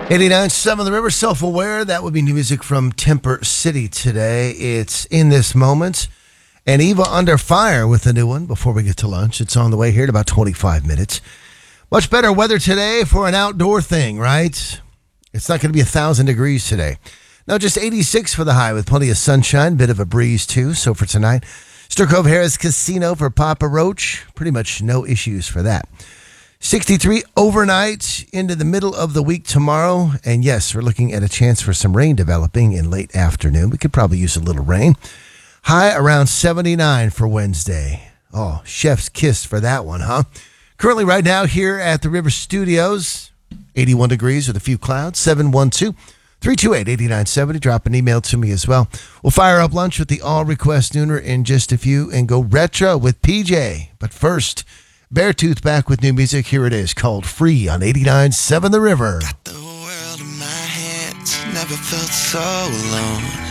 89.7 The River, Self-Aware. That would be new music from Temper City today. It's In This Moment. And Eva Under Fire with a new one before we get to lunch. It's on the way here in about 25 minutes. Much better weather today for an outdoor thing, right? It's not going to be 1,000 degrees today. No, just 86 for the high with plenty of sunshine. Bit of a breeze, too. So for tonight, Sturcove Harris Casino for Papa Roach. Pretty much no issues for that. 63 overnight into the middle of the week tomorrow. And yes, we're looking at a chance for some rain developing in late afternoon. We could probably use a little rain. High around 79 for Wednesday. Oh, chef's kiss for that one, huh? Currently right now here at the River Studios, 81 degrees with a few clouds, 712-328-8970. Drop an email to me as well. We'll fire up lunch with the All Request Nooner in just a few and go retro with PJ. But first, Beartooth back with new music. Here it is, called Free on 89.7 The River. Got the world in my hands, never felt so alone.